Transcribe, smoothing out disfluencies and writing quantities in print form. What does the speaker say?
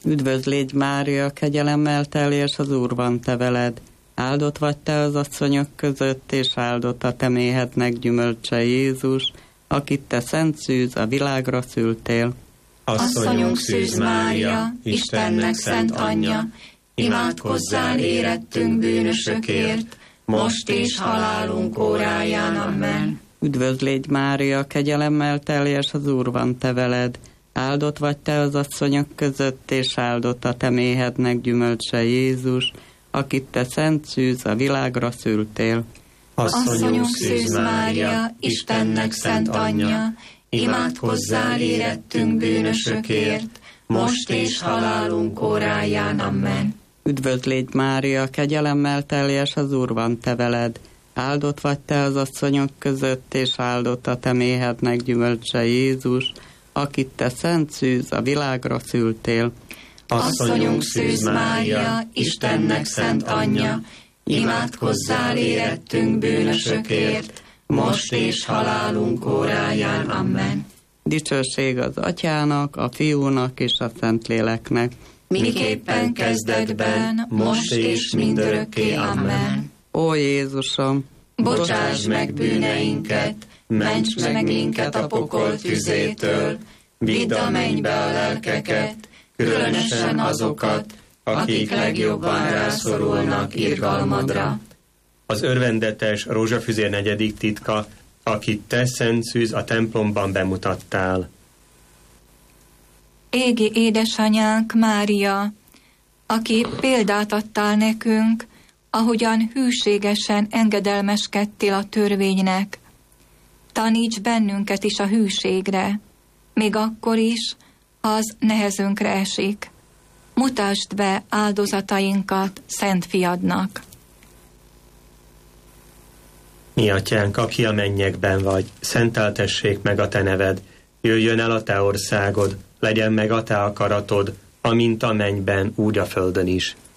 Üdvözl légy Mária, kegyelemmel teljes, az Úr van te veled. Áldott vagy te az asszonyok között, és áldott a te méhednek gyümölcse Jézus, akit te szent szűz, a világra szültél. Asszonyunk Szűz Mária, Istennek szent anyja, imádkozzál érettünk bűnösökért, most és halálunk óráján. Amen. Üdvözl légy Mária, kegyelemmel teljes, az Úr van te veled. Áldott vagy te az asszonyok között, és áldott a te méhednek gyümölcse Jézus, akit te szent szűz, a világra szültél. Asszonyunk Szűz Mária, Istennek szent anyja, imádkozzál érettünk bűnösökért, most és halálunk óráján. Amen. Üdvözl légy Mária, kegyelemmel teljes, az Úr van te veled. Áldott vagy te az asszonyok között, és áldott a te méhednek gyümölcse Jézus, akit te szent szűz, a világra szültél. Asszonyunk Szűz Mária, Istennek szent anyja, imádkozzál érettünk bűnösökért, most és halálunk óráján. Amen. Dicsőség az Atyának, a Fiúnak és a Szentléleknek. Miképpen kezdetben, most és mindörökké. Amen. Ó Jézusom, bocsáss meg bűneinket, ments meg minket a pokol tüzétől, vidd a mennybe a lelkeket, különösen azokat, akik legjobban rászorulnak irgalmadra. Az örvendetes rózsafüzér 4. titka, akit te, szent szűz, a templomban bemutattál. Égi édesanyánk Mária, aki példát adtál nekünk, ahogyan hűségesen engedelmeskedtél a törvénynek. Taníts bennünket is a hűségre, még akkor is, ha az nehezünkre esik. Mutasd be áldozatainkat Szent Fiadnak. Mi atyánk, aki a mennyekben vagy, szenteltessék meg a te neved, jöjjön el a te országod, legyen meg a te akaratod, amint a mennyben, úgy a földön is.